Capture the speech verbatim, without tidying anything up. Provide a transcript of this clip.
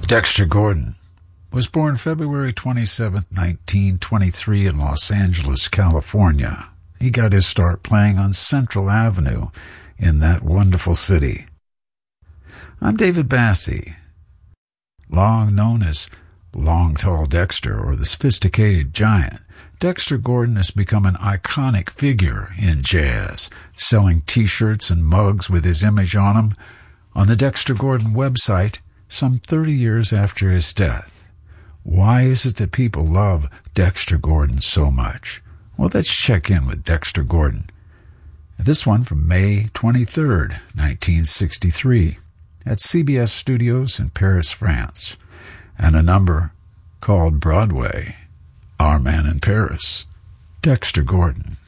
Dexter Gordon was born February twenty-seventh, nineteen twenty-three in Los Angeles, California. He got his start playing on Central Avenue in that wonderful city. I'm David Bassey. Long known as Long Tall Dexter or the Sophisticated Giant, Dexter Gordon has become an iconic figure in jazz, selling T-shirts and mugs with his image on them on the Dexter Gordon website some thirty years after his death. Why is it that people love Dexter Gordon so much? Well, let's check in with Dexter Gordon. This one from May twenty-third, nineteen sixty-three, at C B S Studios in Paris, France, and a number called Broadway, Our Man in Paris, Dexter Gordon.